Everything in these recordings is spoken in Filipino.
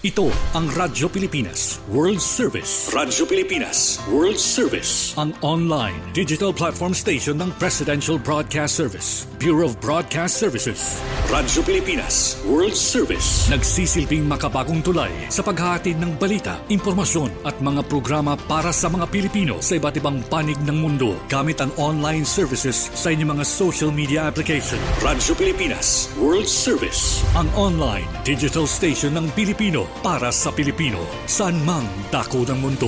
Ito ang Radyo Pilipinas World Service. Radyo Pilipinas World Service. Ang online digital platform station ng Presidential Broadcast Service, Bureau of Broadcast Services. Radyo Pilipinas World Service. Nagsisilbing makabagong tulay sa paghahatid ng balita, impormasyon at mga programa para sa mga Pilipino sa iba't ibang panig ng mundo gamit ang online services sa inyong mga social media application. Radyo Pilipinas World Service. Ang online digital station ng Pilipino para sa Pilipino, saan mang dako ng mundo.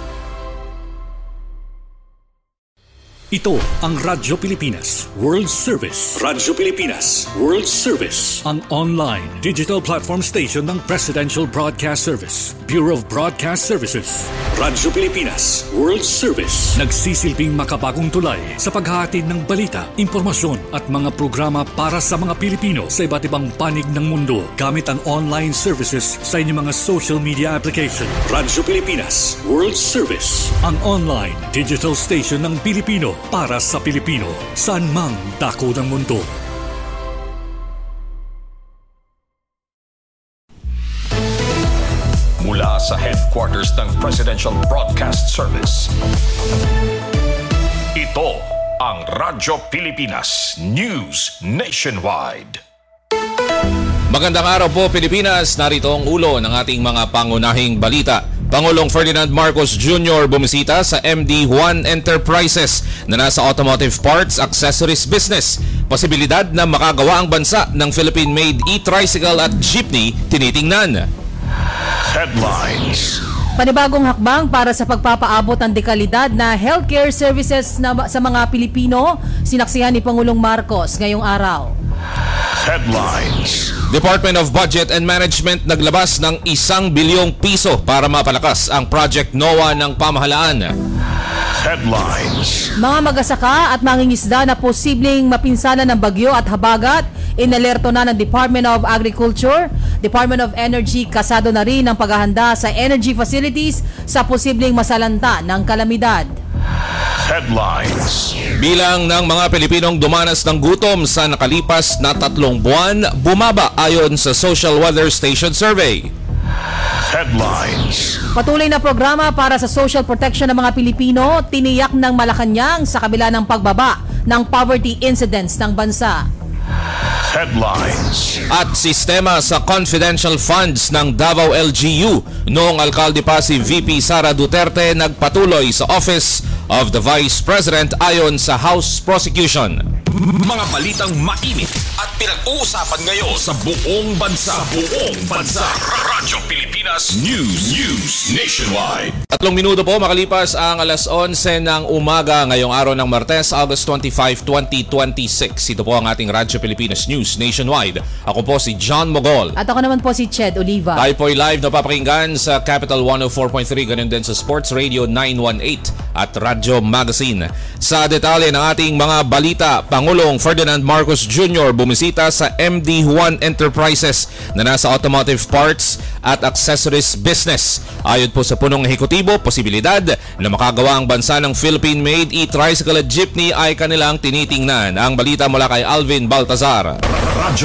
Ito ang Radyo Pilipinas World Service. Radyo Pilipinas World Service. Ang online digital platform station ng Presidential Broadcast Service, Bureau of Broadcast Services. Radyo Pilipinas World Service. Nagsisilbing makabagong tulay sa paghahatid ng balita, impormasyon at mga programa para sa mga Pilipino sa iba't ibang panig ng mundo gamit ang online services sa inyong mga social media application. Radyo Pilipinas World Service. Ang online digital station ng Pilipino para sa Pilipino, saan mang dako ng mundo. Mula sa headquarters ng Presidential Broadcast Service, ito ang Radyo Pilipinas News Nationwide. Magandang araw po Pilipinas, narito ang ulo ng ating mga pangunahing balita. Pangulong Ferdinand Marcos Jr. bumisita sa MD1 Enterprises na nasa automotive parts accessories business. Posibilidad na makagawa ang bansa ng Philippine-made e-tricycle at jeepney tinitingnan. Headlines. Panibagong hakbang para sa pagpapaabot ng dekalidad na healthcare services sa mga Pilipino, sinaksihan ni Pangulong Marcos ngayong araw. Headlines. Department of Budget and Management naglabas ng 1 bilyong piso para mapalakas ang Project NOAA ng pamahalaan. Headlines. Mga magasaka at mangingisda na posibleng mapinsala ng bagyo at habagat, inalerto na ng Department of Agriculture. Department of Energy kasado na rin ang paghahanda sa energy facilities sa posibleng masalanta ng kalamidad. Headlines. Bilang ng mga Pilipinong dumanas ng gutom sa nakalipas na 3 buwan, bumaba ayon sa Social Weather Station Survey. Headlines. Patuloy na programa para sa social protection ng mga Pilipino, tiniyak ng Malacanang sa kabila ng pagbaba ng poverty incidence ng bansa. Headlines. At sistema sa confidential funds ng Davao LGU. Noong alkalde pa si VP Sara Duterte nagpatuloy sa Office of the Vice President ayon sa House Prosecution. Mga balitang mainit at pinag-uusapan ngayon sa buong bansa. Radyo Pilipinas News Nationwide. 3 minuto po makalipas ang alas 11 ng umaga ngayong araw ng Martes, August 25, 2026. Ito po ang ating Radyo Pilipinas News Nationwide. Ako po si John Mogol. At ako naman po si Ched Oliva. Tayo po ay live na papakinggan sa Capital 104.3, ganun din sa Sports Radio 918 at Radyo Magazine. Sa detalye ng ating mga balita, Pangulong Ferdinand Marcos Jr. bumisita sa MD1 Enterprises na nasa automotive parts at accessories business. Ayon po sa punong ehekutibo, posibilidad na makagawa ang bansa ng Philippine-made e-tricycle at jeepney ay kanilang tinitingnan. Ang balita mula kay Alvin Baltazar. Radyo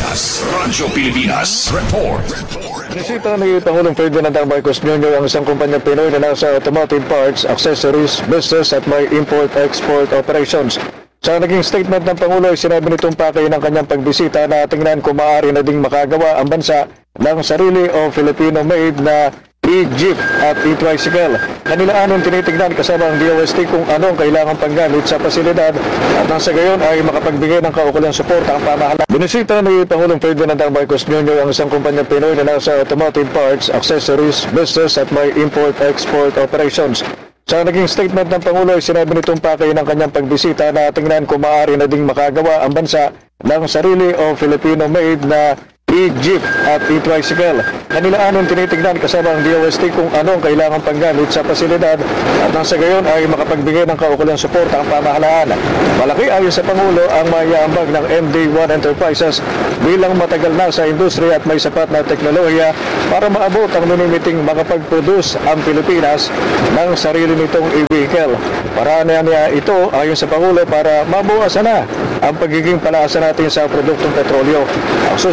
Pilipinas Report. Bisita ni Pangulong Ferdinand Marcos Jr. ang isang kumpanyang Pinoy na nasa automotive parts, accessories, business at may import-export operations. Sa naging statement ng Pangulo ay sinabi nitong pakay ng kanyang pagbisita na tingnan kung maaari na ding makagawa ang bansa ng sarili o Filipino-made na e-jeep at e-tricycle. Kanila anong tinitignan kasama ang DOST kung anong kailangan panggamit sa pasilidad at nang sa gayon ay makapagbigay ng kaukulang suporta ang pamahalaan. Binisita ni Pangulong Ferdinand Marcos Jr. ang isang kumpanyang Pinoy na nasa automotive parts, accessories, business at may import-export operations. Sa naging statement ng Pangulo ay sinabi nitong pakay ng kanyang pagbisita na tingnan kung maaari na ding makagawa ang bansa ng sarili o Filipino-made na e-jeep at e-tricycle. Kanila anong tinitignan kasama ang DOST kung anong kailangan panggamit sa pasilidad at nang sa gayon ay makapagbigay ng kaukulang suporta ang pamahalaan. Malaki ayon sa Pangulo ang maiaambag ng MD1 Enterprises bilang matagal na sa industriya at may sapat na teknolohiya para maabot ang minimiting makapag-produce ang Pilipinas ng sarili nitong e-vehicle. Paraan niya ito ayon sa Pangulo para mabawasan na ang pagiging palaasa natin sa produktong petrolyo. Ang susunod na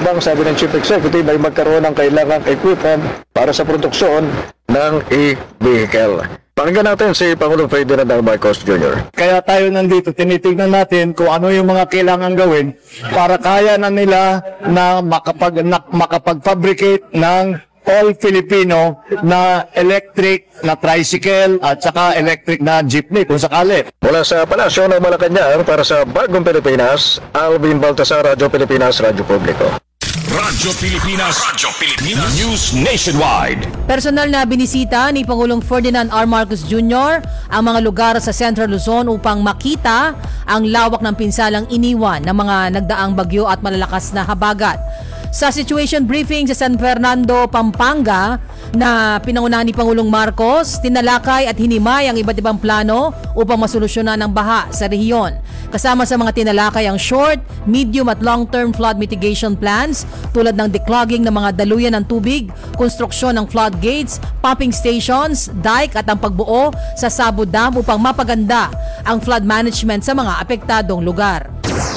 hakbang, sabi ng Chief Executive, ay magkaroon ng kailangang equipment para sa produksyon ng e-vehicle. Pakinggan natin si Pangulong Ferdinand R. Marcos Jr. Kaya tayo nandito, tinitignan natin kung ano yung mga kailangan gawin para kaya na nila na makapag-fabricate ng all Filipino na electric na tricycle at saka electric na jeepney kung sakali. Mula sa Palasyo ng Malacanang para sa Bagong Pilipinas, Alvin Baltasar, Radyo Pilipinas, Radyo Publiko. Radyo Pilipinas. News Nationwide. Personal na binisita ni Pangulong Ferdinand R. Marcos Jr. ang mga lugar sa Central Luzon upang makita ang lawak ng pinsalang iniwan ng mga nagdaang bagyo at malalakas na habagat. Sa situation briefing sa San Fernando, Pampanga na pinangunahan ni Pangulong Marcos, tinalakay at hinimay ang iba't ibang plano upang masolusyonan ang baha sa rehiyon. Kasama sa mga tinalakay ang short, medium at long-term flood mitigation plans tulad ng declogging ng mga daluyan ng tubig, konstruksyon ng floodgates, pumping stations, dike at ang pagbuo sa Sabo Dam upang mapaganda ang flood management sa mga apektadong lugar.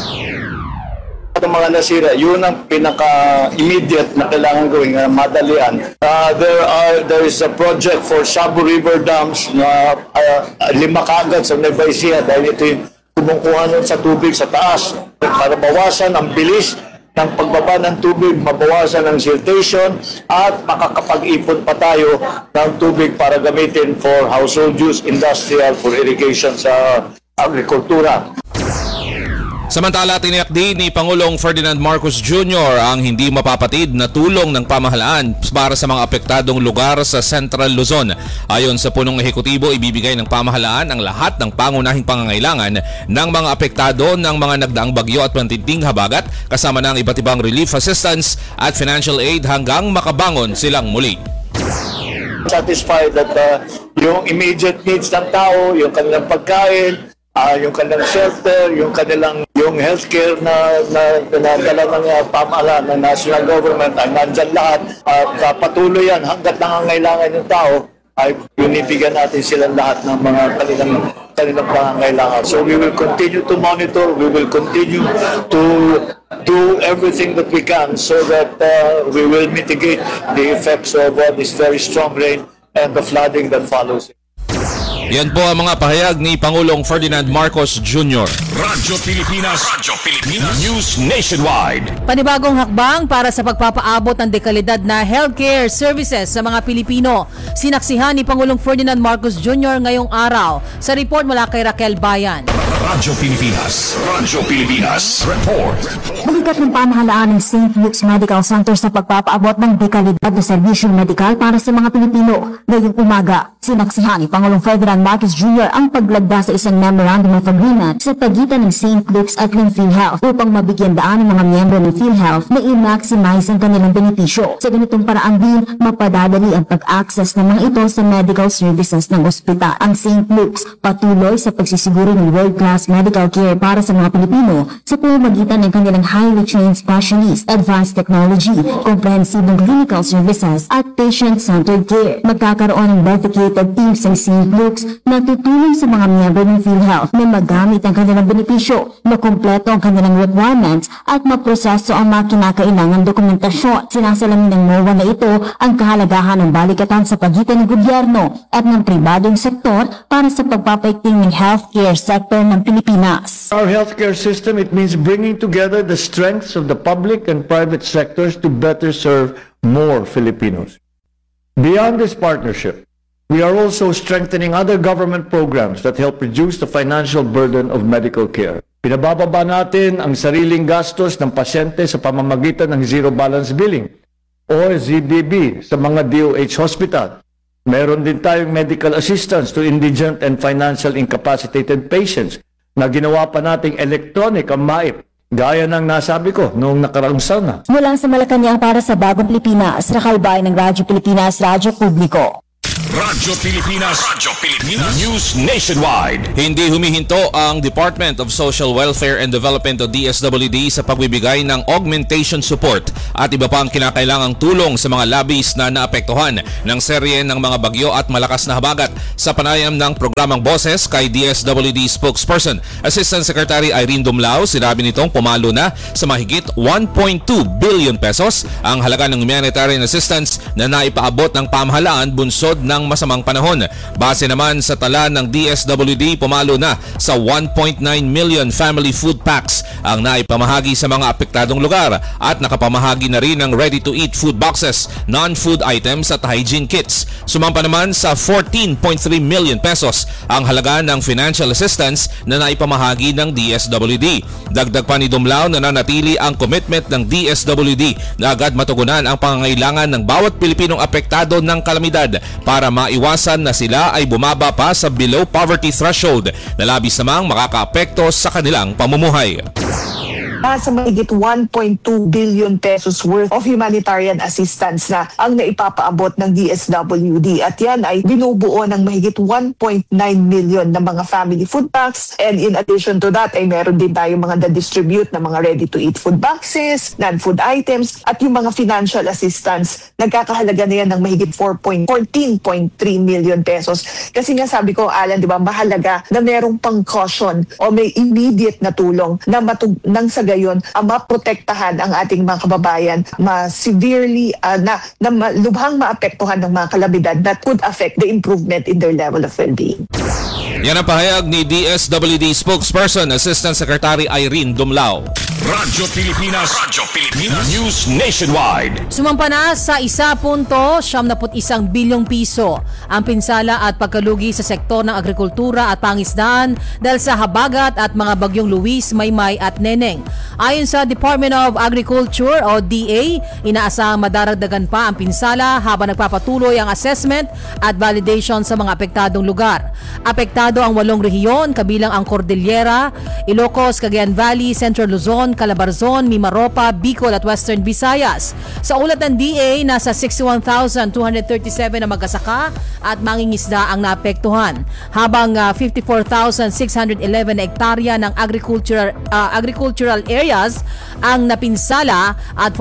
Ang mga nasira, yun ang pinaka-immediate na kailangan gawin na madalian. There is a project for Sabo River Dams na 5 kaagad sa Nueva Ecija dahil ito yung kumukuha nun sa tubig sa taas para bawasan ang bilis ng pagbaba ng tubig, mabawasan ang siltation at makakapag-ipon pa tayo ng tubig para gamitin for household use, industrial, for irrigation sa agrikultura. Samantala, tiniyak din ni Pangulong Ferdinand Marcos Jr. ang hindi mapapatid na tulong ng pamahalaan para sa mga apektadong lugar sa Central Luzon. Ayon sa punong ehekutibo, ibibigay ng pamahalaan ang lahat ng pangunahing pangangailangan ng mga apektado ng mga nagdaang bagyo at matinding habagat kasama ng iba't ibang relief assistance at financial aid hanggang makabangon silang muli. Satisfied that yung immediate needs ng tao, yung kanilang pagkain, yung kanilang shelter, yung healthcare na dala ng pamahalaan ng national government ay nandyan lahat. Patuloy yan hanggat nangangailangan yung tao ay binibigyan natin silang lahat ng mga kanilang pangangailangan. So we will continue to monitor, we will continue to do everything that we can so that we will mitigate the effects of this very strong rain and the flooding that follows. Yan po ang mga pahayag ni Pangulong Ferdinand Marcos Jr. Radyo Pilipinas. News Nationwide. Panibagong hakbang para sa pagpapaabot ng dekalidad na healthcare services sa mga Pilipino. Sinaksihan ni Pangulong Ferdinand Marcos Jr. ngayong araw. Sa report mula kay Raquel Bayan. Radyo Pilipinas. Report. Balikat ng pamahalaan ng St. Luke's Medical Center sa pagpapaabot ng dekalidad na serbisyong medikal para sa mga Pilipino. Ngayong umaga, sinaksihan ni Pangulong Ferdinand Marcos Jr. ang paglagda sa isang memorandum of agreement sa pagitan ng St. Luke's at ng PhilHealth upang mabigyan daan ng mga miyembro ng PhilHealth na i-maximize ang kanilang benepisyo. Sa ganitong paraan din, mapadadali ang pag-access ng mga ito sa medical services ng ospital. Ang St. Luke's patuloy sa pagsisiguro ng world-class medical care para sa mga Pilipino sa pamamagitan ng kanilang highly trained specialist, advanced technology, comprehensive clinical services at patient-centered care. Magkakaroon ng dedicated teams ng St. Luke's na tutulong sa mga miyembro ng PhilHealth na magamit ang kanilang benepisyo, makumpleto ang kanilang requirements at maproseso ang mga kinakailangan dokumentasyon. Sinasalamin ng NOAA na ito ang kahalagahan ng balikatan sa pagitan ng gobyerno at ng pribadong sektor para sa pagpapaigting ng healthcare sector ng Pilipinas. Our healthcare system, it means bringing together the strengths of the public and private sectors to better serve more Filipinos. Beyond this partnership, we are also strengthening other government programs that help reduce the financial burden of medical care. Pinabababa natin ang sariling gastos ng pasyente sa pamamagitan ng zero balance billing o ZBB sa mga DOH hospital. Meron din tayong medical assistance to indigent and financial incapacitated patients na ginawa pa nating electronic ang MAIP. Gaya ng nasabi ko noong nakaraang sana. Mula sa Malacanang para sa Bagong Pilipinas, Raquel Bayan ng Radyo Pilipinas, Radyo Publiko. Radyo Pilipinas. Radyo Pilipinas. News Nationwide. Hindi humihinto ang Department of Social Welfare and Development o DSWD sa pagbibigay ng augmentation support at iba pang kinakailangang tulong sa mga labis na naapektuhan ng serye ng mga bagyo at malakas na habagat. Sa panayam ng programang Boses kay DSWD spokesperson Assistant Secretary Irene Dumlao, sinabi nitong pumalo na sa mahigit 1.2 billion pesos ang halaga ng humanitarian assistance na naipaabot ng pamahalaan bunsod ng masamang panahon. Base naman sa tala ng DSWD, pumalo na sa 1.9 million family food packs ang naipamahagi sa mga apektadong lugar at nakapamahagi na rin ng ready-to-eat food boxes, non-food items at hygiene kits. Sumampa naman sa 14.3 million pesos ang halaga ng financial assistance na naipamahagi ng DSWD. Dagdag pa ni Dumlao na nanatili ang commitment ng DSWD na agad matugunan ang pangangailangan ng bawat Pilipinong apektado ng kalamidad para maiwasan na sila ay bumaba pa sa below poverty threshold na labis namang makakaapekto sa kanilang pamumuhay. Nasa mahigit 1.2 billion pesos worth of humanitarian assistance na ang naipapaabot ng DSWD at yan ay binubuo ng mahigit 1.9 million na mga family food packs, and in addition to that ay meron din tayo mga na-distribute na mga ready-to-eat food boxes, non-food items at yung mga financial assistance nagkakahalaga na yan ng mahigit 14.3 million pesos. Kasi nga sabi ko, Alan, di ba, mahalaga na merong pang caution o may immediate na tulong na nang sa gayon maprotektahan ang ating mga kababayan severely na lubhang maapektuhan ng mga kalamidad that could affect the improvement in their level of well-being. Yan ang pahayag ni DSWD spokesperson Assistant Secretary Irene Dumlao. Radyo Pilipinas. Radyo Pilipinas. News Nationwide. Sumampa na sa 1.71 bilyong piso ang pinsala at pagkalugi sa sektor ng agrikultura at pangisdaan dahil sa habagat at mga bagyong Luis, Maymay at Neneng. Ayon sa Department of Agriculture o DA, inaasahang madaragdagan pa ang pinsala habang nagpapatuloy ang assessment at validation sa mga apektadong lugar. Apektado ang 8 rehiyon kabilang ang Cordillera, Ilocos, Cagayan Valley, Central Luzon, Calabarzon, Mimaropa, Bicol at Western Visayas. Sa ulat ng DA, nasa 61,237 na mag-asaka at mangingisda ang naapektuhan, habang 54,611 hektarya ng agricultural areas ang napinsala at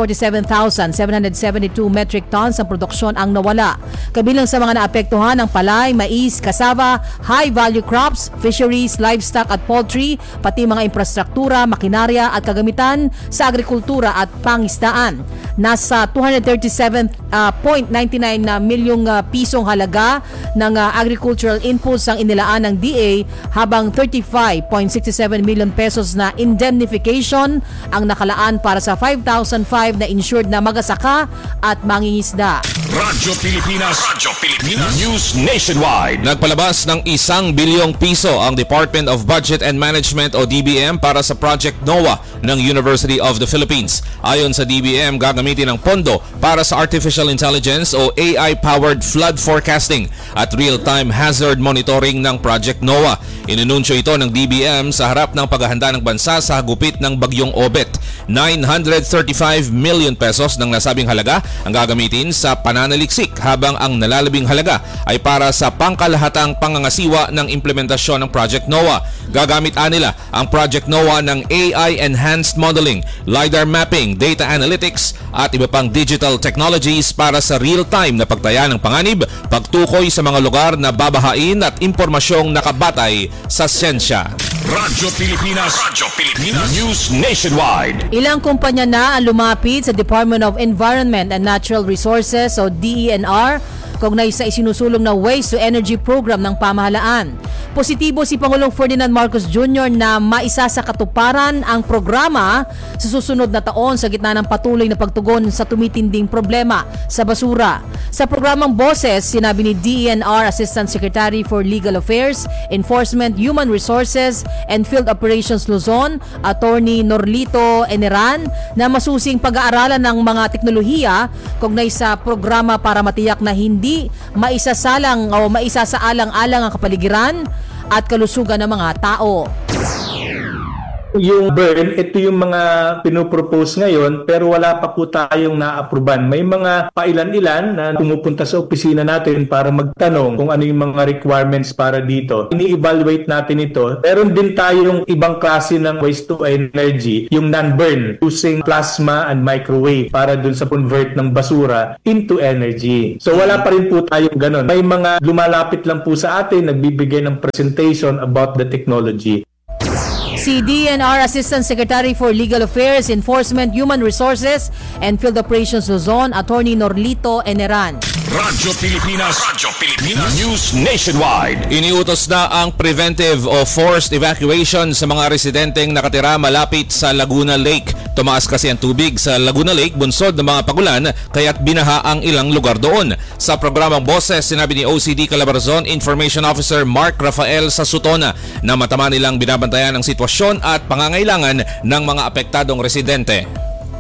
47,772 metric tons ang produksyon ang nawala. Kabilang sa mga naapektuhan ang palay, mais, cassava, high-value crops, fisheries, livestock at poultry, pati mga infrastruktura, makinarya at kagamitan sa agrikultura at pangisdaan. Nasa 237.99 milyong pisong halaga ng agricultural inputs ang inilaan ng DA, habang 35.67 million pesos na indemnification ang nakalaan para sa 5,005 na insured na magasaka at mangingisda. Radyo Pilipinas. Radyo Pilipinas. News Nationwide. Nagpalabas ng 1 bilyong piso ang Department of Budget and Management o DBM para sa Project NOAA ng University of the Philippines. Ayon sa DBM, gagamitin ang pondo para sa Artificial Intelligence o AI-powered flood forecasting at real-time hazard monitoring ng Project NOAA. Inununsyo ito ng DBM sa harap ng paghahanda ng bansa sa hagupit ng bagyong Obet. 935 million pesos ng nasabing halaga ang gagamitin sa pananaliksik, habang ang nalalabing halaga ay para sa pangkalahatang pangangasiwa ng implementasyon ng Project NOAA. Gagamit nila ang Project NOAA ng AI-enhanced modeling, LiDAR mapping, data analytics at iba pang digital technologies para sa real-time na pagtaya ng panganib, pagtukoy sa mga lugar na babahain at impormasyong nakabatay sa siyensya. Radyo Pilipinas. Radyo Pilipinas. News Nationwide. Ilang kumpanya na ang lumapit sa Department of Environment and Natural Resources o DENR kaugnay sa isinusulong na Waste to Energy program ng pamahalaan. Positibo si Pangulong Ferdinand Marcos Jr. na maisa sa katuparan ang programa sa susunod na taon sa gitna ng patuloy na pagtugon sa tumitinding problema sa basura. Sa programang Boses, sinabi ni DENR Assistant Secretary for Legal Affairs, Enforcement, Human Resources and Field Operations Luzon, Attorney Norlito Eneran, na masusing pag-aaralan ng mga teknolohiya kaugnay sa programa para matiyak na hindi maisasalang o maisasaalang-alang ang kapaligiran at kalusugan ng mga tao. yung burn, ito yung mga pinopropose ngayon pero wala pa po tayong na-approvean. May mga pailan-ilan na pumupunta sa opisina natin para magtanong kung ano yung mga requirements para dito. Ini-evaluate natin ito. Meron din tayong ibang klase ng waste to energy, yung non-burn, using plasma and microwave para dun sa convert ng basura into energy. So wala pa rin po tayong ganun. May mga lumalapit lang po sa atin, nagbibigay ng presentation about the technology. Si DNR Assistant Secretary for Legal Affairs, Enforcement, Human Resources, and Field Operations Luzon, Attorney Norlito Eneran. Radyo Pilipinas News Nationwide. Iniutos na ang preventive o forced evacuation sa mga residenteng nakatira malapit sa Laguna Lake. Tumaas kasi ang tubig sa Laguna Lake bunsod ng mga pagulan kaya't binaha ang ilang lugar doon. Sa programang Boses, sinabi ni OCD Calabarzon Information Officer Mark Rafael Sasutona na matama nilang binabantayan ang sitwasyon at pangangailangan ng mga apektadong residente.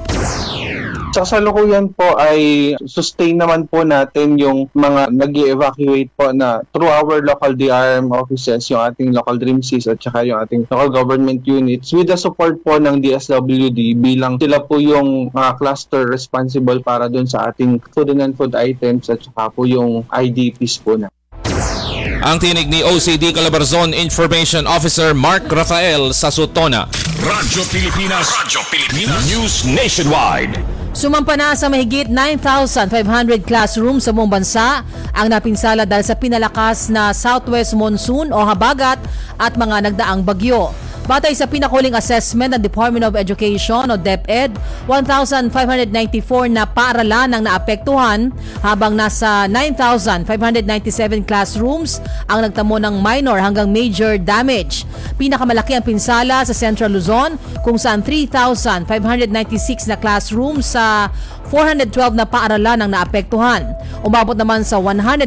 Sa kasalukuyan po ay sustain naman po natin yung mga nag-evacuate po na through our local DRM offices, yung ating local DRIMCs at saka yung ating local government units with the support po ng DSWD bilang sila po yung cluster responsible para dun sa ating food and non-food items at saka po yung IDPs po na. Ang tinig ni OCD Calabarzon Information Officer Mark Rafael Sasutona. Radyo Pilipinas News Nationwide. Sumampa na sa mahigit 9,500 classrooms sa buong bansa ang napinsala dahil sa pinalakas na southwest monsoon o habagat at mga nagdaang bagyo. Batay sa pinakuling assessment ng Department of Education o DepEd, 1,594 na paaralan ang naapektuhan habang nasa 9,597 classrooms ang nagtamo ng minor hanggang major damage. Pinakamalaki ang pinsala sa Central Luzon kung saan 3,596 na classrooms sa 412 na paaralan ang naapektuhan. Umabot naman sa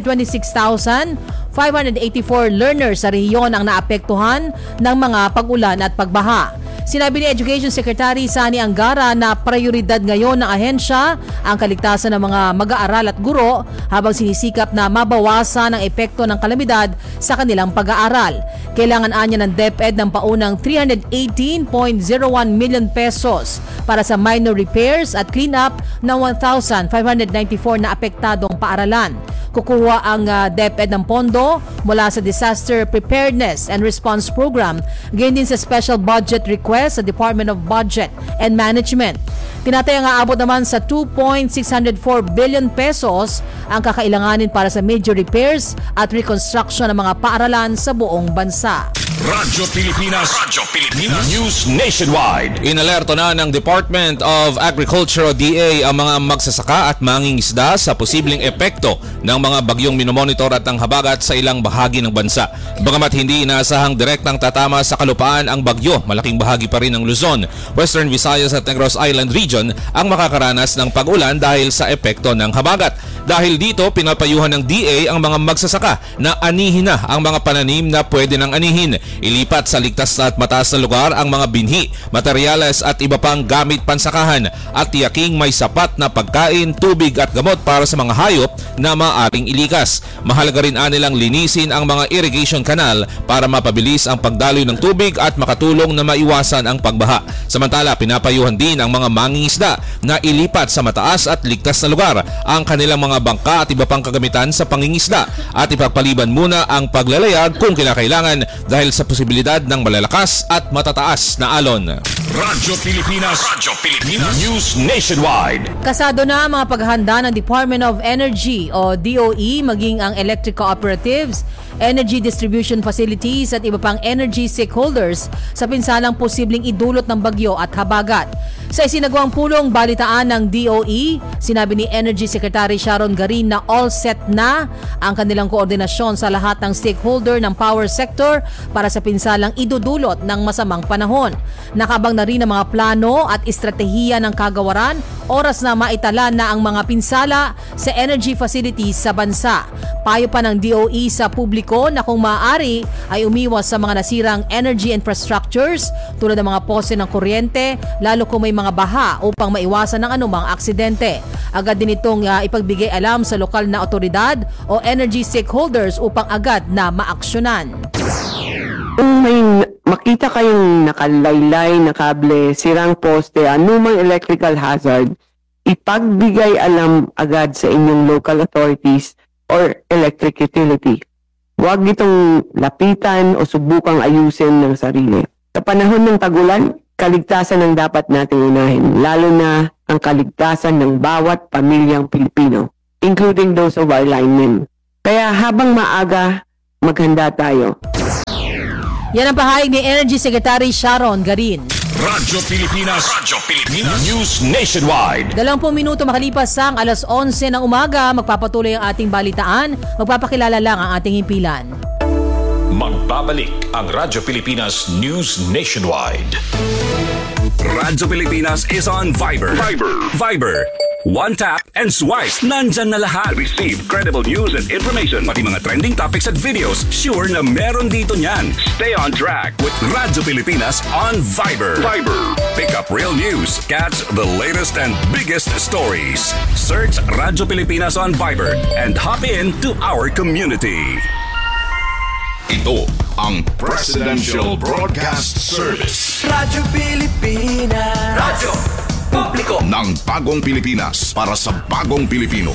126,584 learners sa rehiyon ang naapektuhan ng mga pag-ulan at pagbaha. Sinabi ni Education Secretary Sani Angara na prioridad ngayon ng ahensya ang kaligtasan ng mga mag-aaral at guro habang sinisikap na mabawasan ang epekto ng kalamidad sa kanilang pag-aaral. Kailangan anya ng DepEd ng paunang 318.01 million pesos para sa minor repairs at cleanup ng 1,594 na apektadong paaralan. Kukuha ang DepEd ng pondo mula sa Disaster Preparedness and Response Program, gayon din sa special budget request sa Department of Budget and Management. Tinatayang aabot naman sa 2.604 billion pesos ang kakailanganin para sa major repairs at reconstruction ng mga paaralan sa buong bansa. Radyo Pilipinas News Nationwide. Inalerto na ng Department of Agriculture o DA ang mga magsasaka at mangingisda sa posibleng epekto ng mga bagyong minomonitor at ang habagat sa ilang bahagi ng bansa. Bagamat hindi inaasahang direktang tatama sa kalupaan ang bagyo, malaking bahagi pa rin ng Luzon, Western Visayas at Negros Island Region ang makakaranas ng pag-ulan dahil sa epekto ng habagat. Dahil dito, pinapayuhan ng DA ang mga magsasaka na anihin na ang mga pananim na pwede nang anihin. Ilipat sa ligtas at mataas na lugar ang mga binhi, materyales at iba pang gamit pansakahan at tiyaking may sapat na pagkain, tubig at gamot para sa mga hayop na maaring ilikas. Mahalaga rin anilang linisin ang mga irrigation canal para mapabilis ang pagdaloy ng tubig at makatulong na maiwasan ang pagbaha. Samantala, pinapayuhan din ang mga mangingisda na ilipat sa mataas at ligtas na lugar ang kanilang mga bangka at iba pang kagamitan sa pangingisda at ipagpaliban muna ang paglalayag kung kinakailangan dahil sa posibilidad ng malalakas at matataas na alon. Radyo Pilipinas News Nationwide. Kasado na ang mga paghahanda ng Department of Energy o DOE maging ang electric cooperatives, energy distribution facilities at iba pang energy stakeholders sa pinsalang posibleng idulot ng bagyo at habagat. Sa isinagawang pulong balitaan ng DOE, sinabi ni Energy Secretary Sharon Garin na all set na ang kanilang koordinasyon sa lahat ng stakeholder ng power sector para sa pinsalang idudulot ng masamang panahon. Nakabang na rin ang mga plano at estratehiya ng kagawaran, oras na maitala na ang mga pinsala sa energy facilities sa bansa. Payo pa ng DOE sa publiko na kung maaari ay umiwas sa mga nasirang energy infrastructures tulad ng mga pose ng kuryente, lalo kung may mga baha upang maiwasan ng anumang aksidente. Agad din itong ipagbigay alam sa lokal na otoridad o energy stakeholders upang agad na maaksyonan. Kung may makita kayong nakalaylay na kable, sirang poste, anumang electrical hazard, ipagbigay alam agad sa inyong local authorities or electric utility. Huwag itong lapitan o subukang ayusin ng sarili. Sa panahon ng tagulan, kaligtasan ang dapat nating unahin, lalo na ang kaligtasan ng bawat pamilyang Pilipino, including those of our linemen. Kaya habang maaga, maghanda tayo. Yan ang pahayag ni Energy Secretary Sharon Garin. Radyo Pilipinas News Nationwide. 20 minuto makalipas ang alas 11 ng umaga, magpapatuloy ang ating balitaan. Magpapakilala lang ang ating himpilan. Magbabalik ang Radyo Pilipinas News Nationwide. Radyo Pilipinas is on Viber. Viber. One tap and swipe. Nandyan na lahat. Receive credible news and information. Pati mga trending topics at videos. Sure na meron dito niyan. Stay on track with Radyo Pilipinas on Viber. Pick up real news. Catch the latest and biggest stories. Search Radyo Pilipinas on Viber and hop in to our community. Ito ang Presidential Broadcast Service. Radyo Pilipinas. Radyo Publiko ng bagong Pilipinas para sa bagong Pilipino.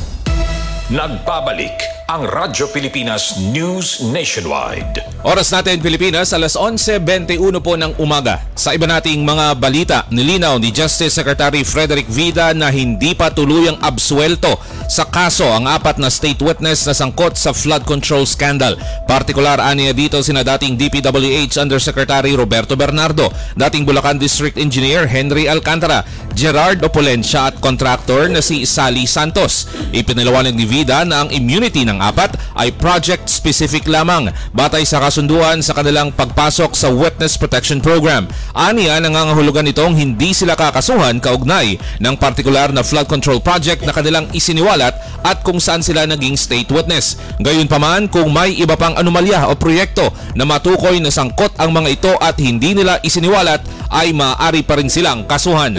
Nagbabalik ang Radyo Pilipinas News Nationwide. Oras natin Pilipinas, alas 11:21 po ng umaga. Sa iba nating mga balita, nilinaw ni Justice Secretary Frederick Vida na hindi pa tuluyang absuelto sa kaso ang 4 na state witness na sangkot sa flood control scandal. Partikular aniya dito sina dating DPWH Undersecretary Roberto Bernardo, dating Bulacan District Engineer Henry Alcantara, Gerard Opulencia at contractor na si Sally Santos. Ipinaliwanag ni Vida na ang immunity ng 4 ay project-specific lamang batay sa kasunduan sa kanilang pagpasok sa Witness Protection Program. Aniya, nangangahulugan itong hindi sila kakasuhan kaugnay ng partikular na flood control project na kanilang isiniwalat at kung saan sila naging state witness. Gayunpaman, kung may iba pang anomalya o proyekto na matukoy na sangkot ang mga ito at hindi nila isiniwalat, ay maaari pa rin silang kasuhan.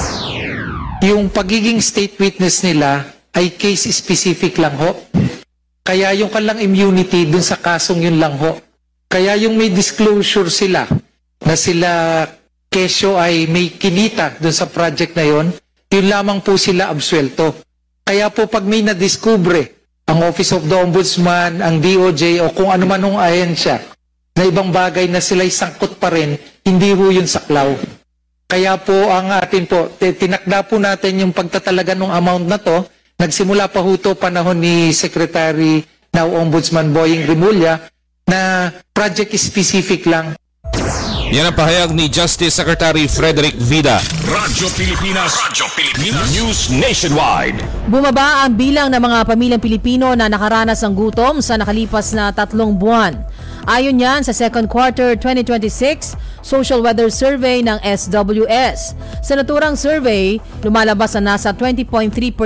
Yung pagiging state witness nila ay case specific lang ho. Kaya yung kanilang immunity dun sa kasong yun lang ho. Kaya yung may disclosure sila na sila kesyo ay may kinita dun sa project na yun, yun lamang po sila absuelto. Kaya po pag may nadiskubre ang Office of the Ombudsman, ang DOJ o kung ano man ng ahensya na ibang bagay na sila'y sangkot pa rin, hindi po yun saklaw. Kaya po ang atin po, tinakda po natin yung pagtatalaga ng amount na to. Nagsimula pa ho to panahon ni Secretary now Ombudsman Boying Rimulya na project specific lang. Yan ang pahayag ni Justice Secretary Frederick Vida. Radyo Pilipinas News Nationwide. Bumaba ang bilang ng mga pamilyang Pilipino na nakaranas ng gutom sa nakalipas na 3 buwan. Ayon yan sa second quarter 2026 Social Weather Survey ng SWS. Sa naturang survey, lumalabas na nasa 20.3%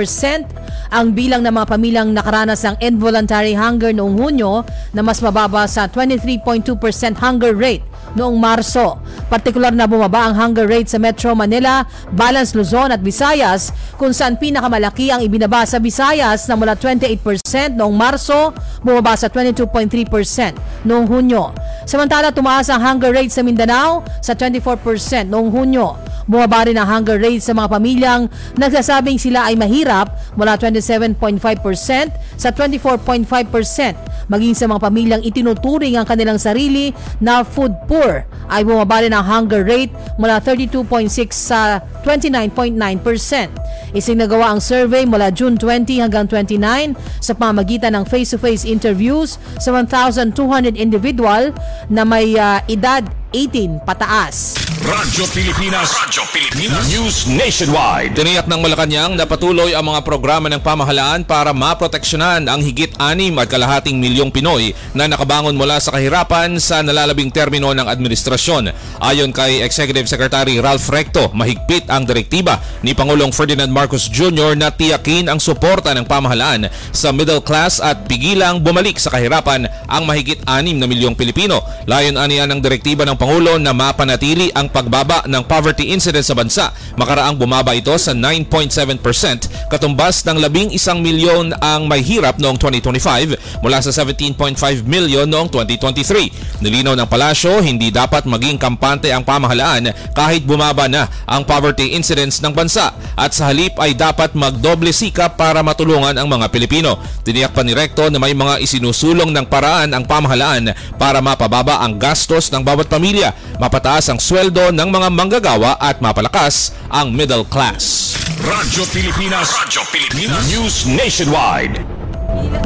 ang bilang ng mga pamilyang nakaranas ng involuntary hunger noong Hunyo na mas mababa sa 23.2% hunger rate noong Marso. Partikular na bumaba ang hunger rate sa Metro Manila, Balance Luzon at Visayas kung saan pinakamalaki ang ibinaba sa Visayas na mula 28% noong Marso, bumaba sa 22.3% noong Hunyo. Samantala, tumaas ang hunger rate sa Mindanao sa 24% noong Hunyo. Bumaba rin ang hunger rate sa mga pamilyang nagsasabing sila ay mahirap mula 27.5% sa 24.5%. Maging sa mga pamilyang itinuturing ang kanilang sarili na food poor ay bumaba rin ang hunger rate mula 32.6% sa 29.9%. Isinagawa ang survey mula June 20 hanggang 29 sa pamamagitan ng face-to-face interviews sa 1,200 individual na may edad 18 pataas. Radyo Pilipinas News Nationwide. Tiniyak ng Malacanang na patuloy ang mga programa ng pamahalaan para maproteksyonan ang higit 6.2 milyong Pinoy na nakabangon mula sa kahirapan sa nalalabing termino ng administrasyon. Ayon kay Executive Secretary Ralph Recto, mahigpit ang ang direktiba ni Pangulong Ferdinand Marcos Jr. na tiyakin ang suporta ng pamahalaan sa middle class at pigilang bumalik sa kahirapan ang mahigit 6 na milyong Pilipino. Layon aniya ng direktiba ng Pangulo na mapanatili ang pagbaba ng poverty incidence sa bansa. Makaraang bumaba ito sa 9.7%, katumbas ng 11 milyon ang may hirap noong 2025 mula sa 17.5 milyon noong 2023. Nilinaw ng palasyo, hindi dapat maging kampante ang pamahalaan kahit bumaba na ang poverty incidence ng bansa at sa halip ay dapat magdoble sikap para matulungan ang mga Pilipino. Tiniyak pa ni Recto na may mga isinusulong ng paraan ang pamahalaan para mapababa ang gastos ng bawat pamilya, mapataas ang sweldo ng mga manggagawa at mapalakas ang middle class. Radyo Pilipinas. News Nationwide.